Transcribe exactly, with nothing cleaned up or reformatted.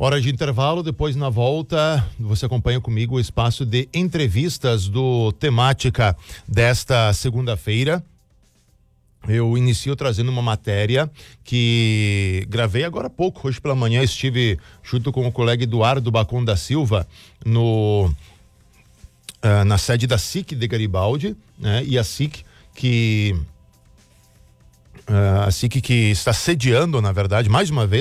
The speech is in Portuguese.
Hora de intervalo, depois na volta você acompanha comigo o espaço de entrevistas do Temática desta segunda-feira. Eu inicio trazendo uma matéria que gravei agora há pouco, hoje pela manhã estive junto com o colega Eduardo Bacon da Silva no uh, na sede da S I C de Garibaldi, né? E a S I C que uh, a S I C que está sediando, na verdade, mais uma vez